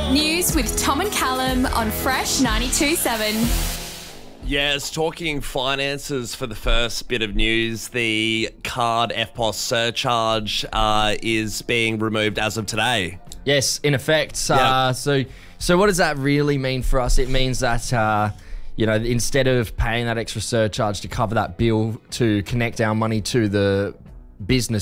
News with Tom and Callum on Fresh 92.7. Yes, talking finances for the first bit of news. The card EFTPOS surcharge is being removed as of today. Yes, in effect. Yeah. So what does that really mean for us? It means that, instead of paying that extra surcharge to cover that bill to connect our money to the business